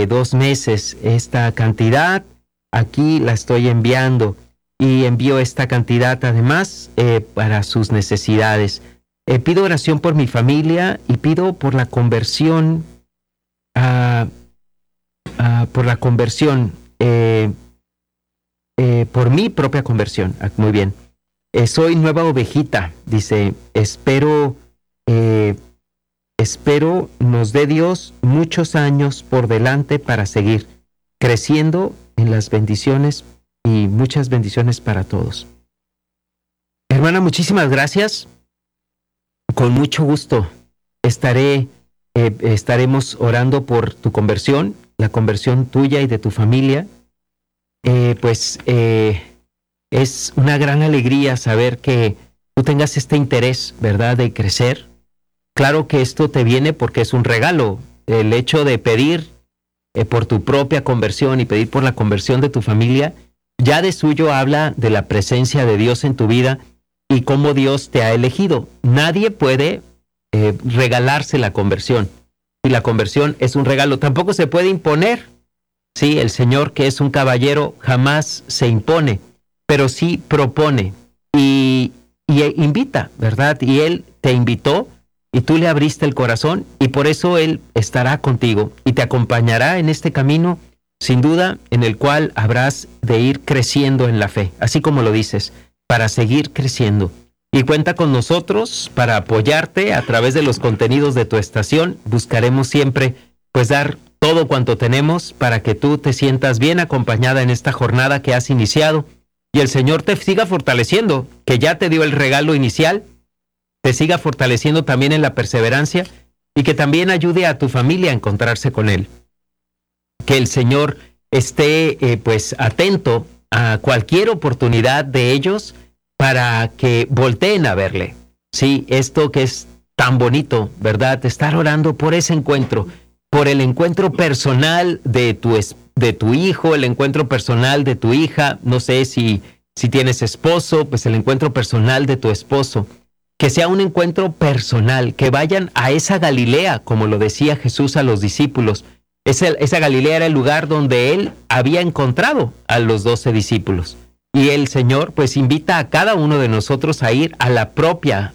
de 2 meses esta cantidad. Aquí la estoy enviando y envío esta cantidad además para sus necesidades. Pido oración por mi familia y pido por la conversión, por mi propia conversión. Muy bien. Soy nueva ovejita, dice, espero nos dé Dios muchos años por delante para seguir creciendo en las bendiciones y muchas bendiciones para todos. Hermana, muchísimas gracias. Con mucho gusto estaremos orando por tu conversión, la conversión tuya y de tu familia. Es una gran alegría saber que tú tengas este interés, ¿verdad?, de crecer. Claro que esto te viene porque es un regalo. El hecho de pedir por tu propia conversión y pedir por la conversión de tu familia, ya de suyo habla de la presencia de Dios en tu vida y cómo Dios te ha elegido. Nadie puede regalarse la conversión. Y la conversión es un regalo. Tampoco se puede imponer. Sí, el Señor, que es un caballero, jamás se impone, pero sí propone y invita, ¿verdad? Y Él te invitó y tú le abriste el corazón y por eso Él estará contigo y te acompañará en este camino, sin duda, en el cual habrás de ir creciendo en la fe, así como lo dices, para seguir creciendo. Y cuenta con nosotros para apoyarte a través de los contenidos de tu estación. Buscaremos siempre, pues, dar todo cuanto tenemos para que tú te sientas bien acompañada en esta jornada que has iniciado y el Señor te siga fortaleciendo, que ya te dio el regalo inicial, te siga fortaleciendo también en la perseverancia y que también ayude a tu familia a encontrarse con Él. Que el Señor esté atento a cualquier oportunidad de ellos para que volteen a verle. Sí, esto que es tan bonito, ¿verdad? Estar orando por ese encuentro, por el encuentro personal de tu hijo, el encuentro personal de tu hija, no sé si tienes esposo, pues el encuentro personal de tu esposo. Que sea un encuentro personal, que vayan a esa Galilea, como lo decía Jesús a los discípulos. Esa Galilea era el lugar donde Él había encontrado a los 12 discípulos. Y el Señor pues invita a cada uno de nosotros a ir a la propia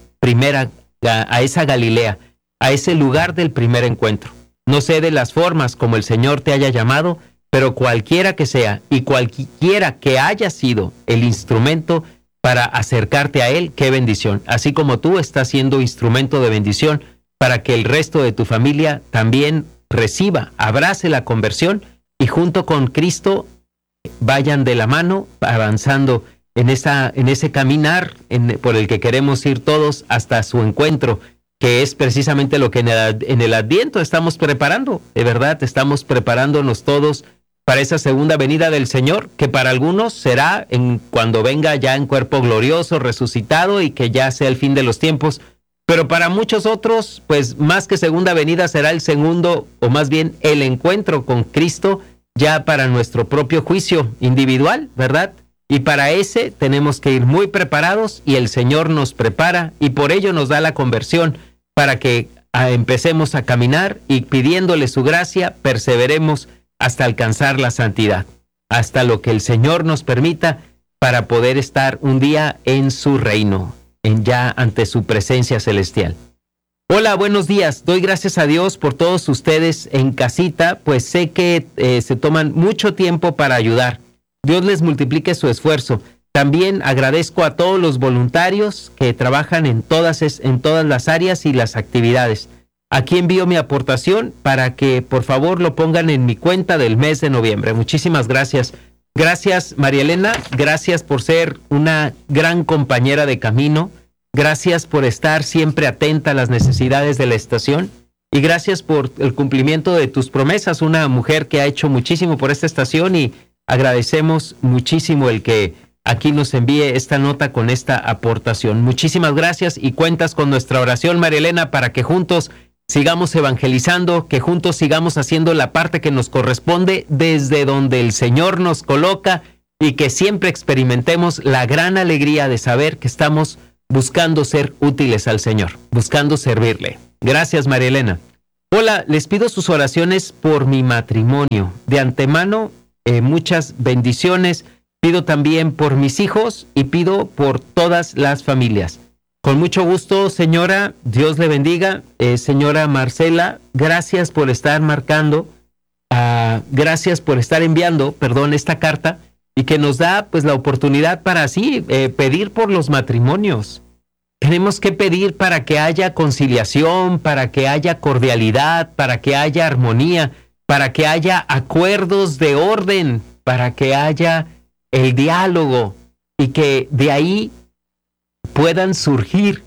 a esa Galilea, a ese lugar del primer encuentro. No sé de las formas como el Señor te haya llamado, pero cualquiera que sea y cualquiera que haya sido el instrumento para acercarte a Él, qué bendición. Así como tú estás siendo instrumento de bendición para que el resto de tu familia también reciba, abrace la conversión y junto con Cristo vayan de la mano avanzando en ese caminar por el que queremos ir todos hasta su encuentro, que es precisamente lo que en el Adviento estamos preparando. De verdad, estamos preparándonos todos para esa segunda venida del Señor, que para algunos será cuando venga ya en cuerpo glorioso, resucitado y que ya sea el fin de los tiempos. Pero para muchos otros, pues más que segunda venida será el segundo, o más bien el encuentro con Cristo, ya para nuestro propio juicio individual, ¿verdad? Y para ese tenemos que ir muy preparados y el Señor nos prepara y por ello nos da la conversión para que empecemos a caminar y pidiéndole su gracia, perseveremos hasta alcanzar la santidad, hasta lo que el Señor nos permita para poder estar un día en su reino, ya ante su presencia celestial. Hola, buenos días. Doy gracias a Dios por todos ustedes en casita, pues sé que se toman mucho tiempo para ayudar. Dios les multiplique su esfuerzo. También agradezco a todos los voluntarios que trabajan en todas las áreas y las actividades. Aquí envío mi aportación para que por favor lo pongan en mi cuenta del mes de noviembre. Muchísimas gracias. Gracias, María Elena. Gracias por ser una gran compañera de camino. Gracias por estar siempre atenta a las necesidades de la estación. Y gracias por el cumplimiento de tus promesas. Una mujer que ha hecho muchísimo por esta estación y agradecemos muchísimo el que aquí nos envíe esta nota con esta aportación. Muchísimas gracias y cuentas con nuestra oración, María Elena, para que juntos sigamos evangelizando, que juntos sigamos haciendo la parte que nos corresponde desde donde el Señor nos coloca y que siempre experimentemos la gran alegría de saber que estamos buscando ser útiles al Señor, buscando servirle. Gracias, María Elena. Hola, les pido sus oraciones por mi matrimonio. De antemano, muchas bendiciones. Pido también por mis hijos y pido por todas las familias. Con mucho gusto, señora, Dios le bendiga. Señora Marcela, gracias por estar gracias por estar enviando, esta carta, y que nos da pues la oportunidad para así pedir por los matrimonios. Tenemos que pedir para que haya conciliación, para que haya cordialidad, para que haya armonía, para que haya acuerdos de orden, para que haya el diálogo y que de ahí puedan surgir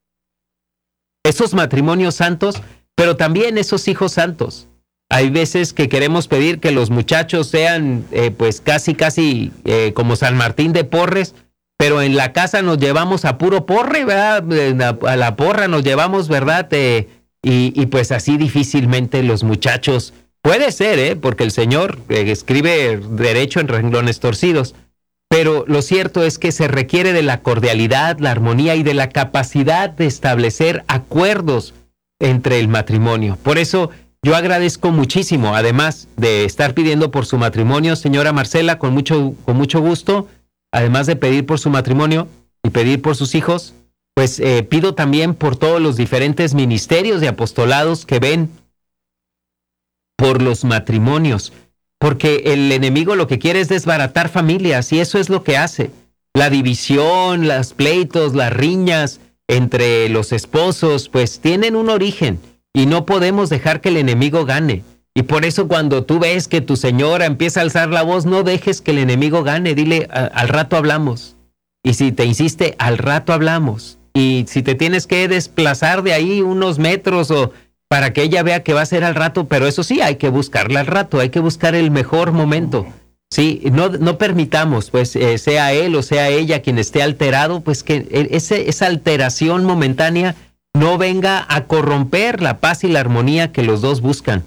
esos matrimonios santos, pero también esos hijos santos. Hay veces que queremos pedir que los muchachos sean pues casi como San Martín de Porres, pero en la casa nos llevamos a puro porre, ¿verdad? A la porra nos llevamos, ¿verdad? Y pues así difícilmente los muchachos, puede ser, porque el Señor escribe derecho en renglones torcidos, pero lo cierto es que se requiere de la cordialidad, la armonía y de la capacidad de establecer acuerdos entre el matrimonio. Por eso yo agradezco muchísimo, además de estar pidiendo por su matrimonio, señora Marcela, con mucho gusto, además de pedir por su matrimonio y pedir por sus hijos, pues pido también por todos los diferentes ministerios y apostolados que ven por los matrimonios, porque el enemigo lo que quiere es desbaratar familias y eso es lo que hace. La división, los pleitos, las riñas entre los esposos, pues tienen un origen y no podemos dejar que el enemigo gane. Y por eso cuando tú ves que tu señora empieza a alzar la voz, no dejes que el enemigo gane, dile al rato hablamos. Y si te insiste, al rato hablamos. Y si te tienes que desplazar de ahí unos metros o para que ella vea que va a ser al rato, pero eso sí, hay que buscarla al rato, hay que buscar el mejor momento. Sí, no permitamos, pues, sea él o sea ella quien esté alterado, pues que esa alteración momentánea no venga a corromper la paz y la armonía que los dos buscan.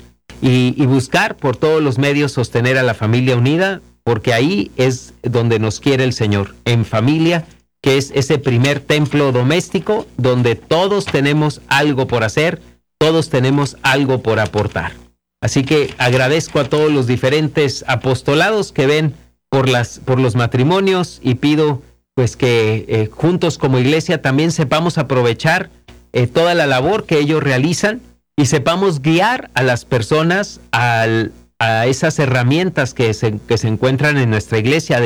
Y buscar por todos los medios sostener a la familia unida, porque ahí es donde nos quiere el Señor, en familia, que es ese primer templo doméstico donde todos tenemos algo por hacer, todos tenemos algo por aportar. Así que agradezco a todos los diferentes apostolados que ven por los matrimonios y pido pues que juntos como iglesia también sepamos aprovechar toda la labor que ellos realizan y sepamos guiar a las personas a esas herramientas que se encuentran en nuestra iglesia,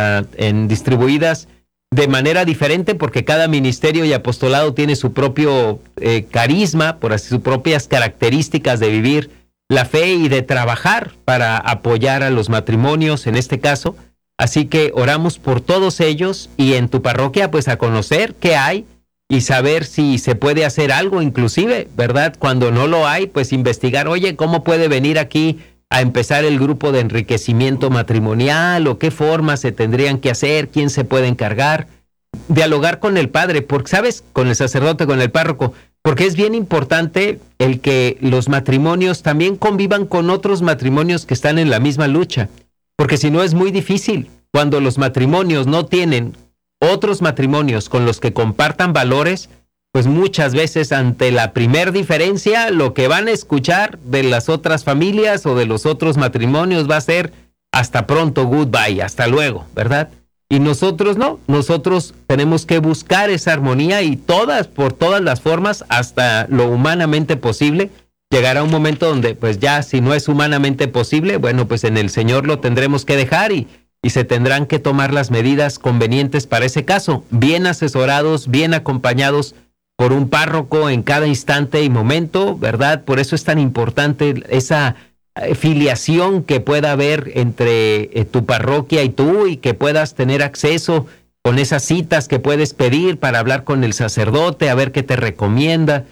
distribuidas de manera diferente, porque cada ministerio y apostolado tiene su propio carisma, por así, sus propias características de vivir la fe y de trabajar para apoyar a los matrimonios en este caso. Así que oramos por todos ellos y en tu parroquia pues a conocer qué hay y saber si se puede hacer algo, inclusive, ¿verdad? Cuando no lo hay, pues investigar, oye, ¿cómo puede venir aquí a empezar el grupo de enriquecimiento matrimonial o qué formas se tendrían que hacer, quién se puede encargar? Dialogar con el padre, porque, ¿sabes? Con el sacerdote, con el párroco, porque es bien importante el que los matrimonios también convivan con otros matrimonios que están en la misma lucha, porque si no es muy difícil. Cuando los matrimonios no tienen otros matrimonios con los que compartan valores, pues muchas veces ante la primer diferencia, lo que van a escuchar de las otras familias o de los otros matrimonios va a ser hasta pronto, goodbye, hasta luego, ¿verdad? Y nosotros no, nosotros tenemos que buscar esa armonía y por todas las formas, hasta lo humanamente posible. Llegará un momento donde pues ya si no es humanamente posible, bueno, pues en el Señor lo tendremos que dejar y se tendrán que tomar las medidas convenientes para ese caso, bien asesorados, bien acompañados por un párroco en cada instante y momento, ¿verdad? Por eso es tan importante esa filiación que pueda haber entre tu parroquia y tú y que puedas tener acceso con esas citas que puedes pedir para hablar con el sacerdote, a ver qué te recomienda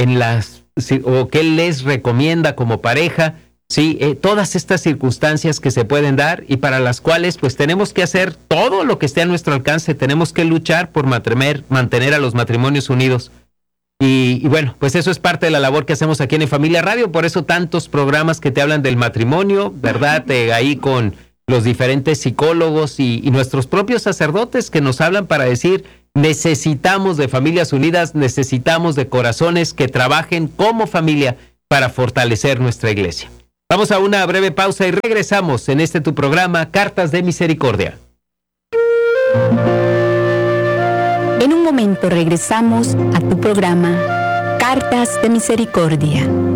o qué les recomienda como pareja. Sí, todas estas circunstancias que se pueden dar y para las cuales pues tenemos que hacer todo lo que esté a nuestro alcance, tenemos que luchar por mantener a los matrimonios unidos. Y bueno, pues eso es parte de la labor que hacemos aquí en Familia Radio, por eso tantos programas que te hablan del matrimonio, ¿verdad? Ahí con los diferentes psicólogos y nuestros propios sacerdotes que nos hablan para decir, necesitamos de familias unidas, necesitamos de corazones que trabajen como familia para fortalecer nuestra iglesia. Vamos a una breve pausa y regresamos en este tu programa, Cartas de Misericordia. En un momento regresamos a tu programa, Cartas de Misericordia.